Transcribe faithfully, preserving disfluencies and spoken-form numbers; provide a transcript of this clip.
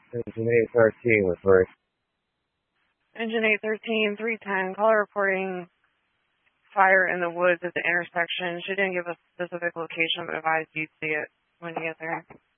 Engine eight thirteen with Rick. Engine eight thirteen, three ten, caller reporting fire in the woods at the intersection. She didn't give a specific location, but advised you'd see it when you get there.